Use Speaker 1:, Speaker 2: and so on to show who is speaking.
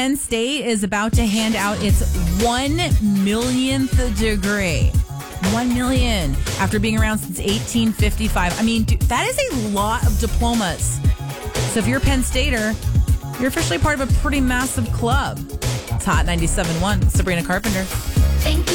Speaker 1: Penn State is about to hand out its 1 millionth degree. 1 million after being around since 1855. I mean, dude, that is a lot of diplomas. So if you're a Penn Stater, you're officially part of a pretty massive club. It's Hot 97.1. Sabrina Carpenter.
Speaker 2: Thank you.